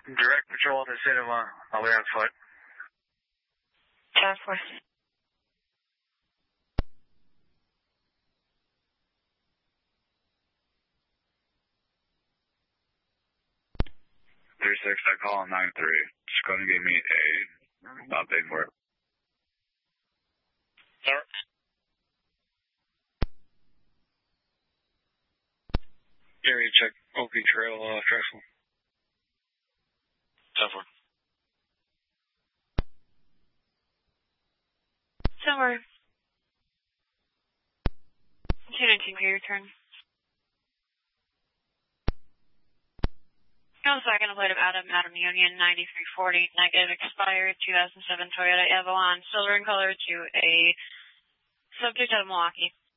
Direct patrol in the cinema. I'll be on foot. 10-4. 3-6, I call on 9-3. Just going to give me a update for it. Sir? Area check, OP Trail, Drexel. 10-4. Somewhere. 219 for your turn. Go second plate of Adam Union 9340, negative expired 2007 Toyota Avalon, silver in color to a subject out of Milwaukee.